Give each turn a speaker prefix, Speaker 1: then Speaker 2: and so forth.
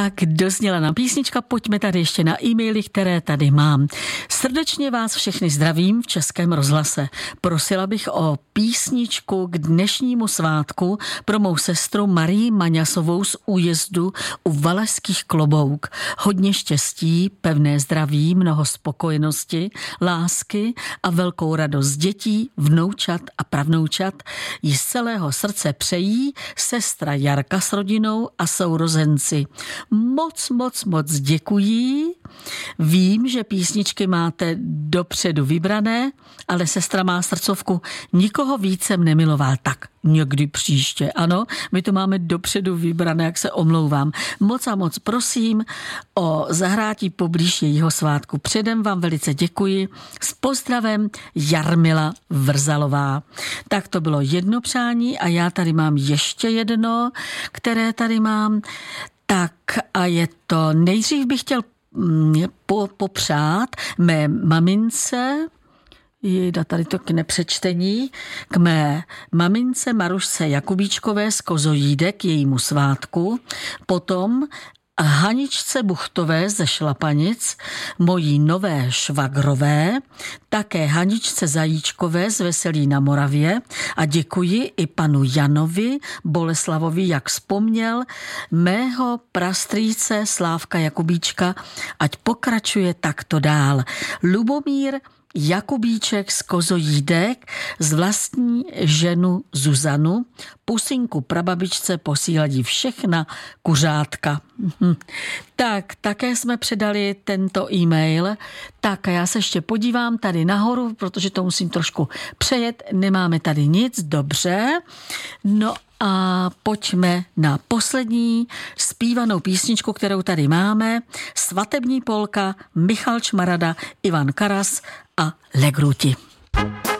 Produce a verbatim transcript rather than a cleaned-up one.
Speaker 1: Tak dozněla nám písnička, pojďme tady ještě na e-maily, které tady mám. Srdečně vás všechny zdravím v Českém rozhlase. Prosila bych o písničku k dnešnímu svátku pro mou sestru Marii Maňasovou z újezdu u Valašských Klobouk. Hodně štěstí, pevné zdraví, mnoho spokojenosti, lásky a velkou radost dětí, vnoučat a pravnoučat jí z celého srdce přejí sestra Jarka s rodinou a sourozenci. Moc, moc, moc děkuji. Vím, že písničky máte dopředu vybrané, ale sestra má srdcovku, nikoho víc jsem nemiloval. Tak někdy příště, ano, my to máme dopředu vybrané, jak se omlouvám. Moc a moc prosím o zahrátí poblíž jejího svátku. Předem vám velice děkuji. S pozdravem Jarmila Vrzalová. Tak to bylo jedno přání a já tady mám ještě jedno, které tady mám. Tak a je to, nejdřív bych chtěl po, popřát mé mamince, jejda tady to k nepřečtení, k mé mamince Marušce Jakubíčkové z Kozojídek, jejímu svátku, potom Haničce Buchtové ze Šlapanic, mojí nové švagrové, také Haničce Zajíčkové z Veselí na Moravě a děkuji i panu Janovi Boleslavovi, jak vzpomněl, mého prastrýce Slávka Jakubíčka, ať pokračuje takto dál. Lubomír Jakubíček z Kozojídek z vlastní ženu Zuzanu, pusinku prababičce posílají všechna kuřátka. Tak, také jsme předali tento e-mail. Tak a já se ještě podívám tady nahoru, protože to musím trošku přejet. Nemáme tady nic, dobře. No a pojďme na poslední zpívanou písničku, kterou tady máme. Svatební polka, Michal Čmarada, Ivan Karas a Legruti.